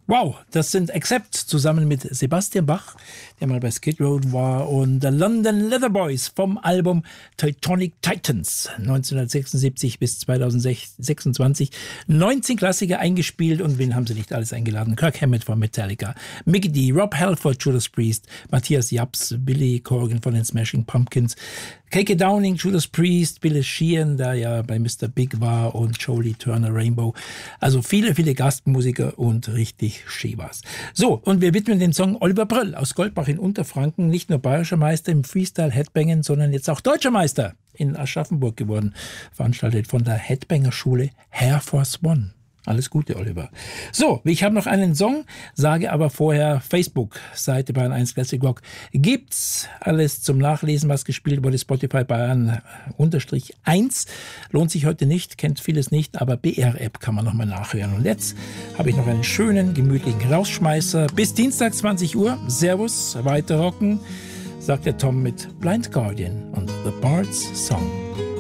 Wow, das sind Accept zusammen mit Sebastian Bach, der mal bei Skid Row war, und The London Leather Boys vom Album Teutonic Titans 1976 bis 2026. 19 Klassiker eingespielt, und wen haben sie nicht alles eingeladen? Kirk Hammett von Metallica, Mickey D, Rob Halford, Judas Priest, Matthias Japs, Billy Corgan von den Smashing Pumpkins, K.K. Downing, Judas Priest, Billy Sheehan, der ja bei Mr. Big war, und Jolie Turner Rainbow. Also viele, viele Gastmusiker und richtig schön war's. So, und wir widmen den Song Oliver Bröll aus Goldbach in Unterfranken, nicht nur bayerischer Meister im Freestyle-Headbangen, sondern jetzt auch deutscher Meister in Aschaffenburg geworden, veranstaltet von der Headbanger-Schule Air Force One. Alles Gute, Oliver. So, ich habe noch einen Song, sage aber vorher Facebook-Seite Bayern 1 Classic Rock. Gibt's alles zum Nachlesen, was gespielt wurde, Spotify Bayern _1. Lohnt sich heute nicht, kennt vieles nicht, aber BR-App kann man nochmal nachhören. Und jetzt habe ich noch einen schönen, gemütlichen Rausschmeißer. Bis Dienstag 20 Uhr. Servus, weiter rocken, sagt der Tom mit Blind Guardian und The Bard's Song.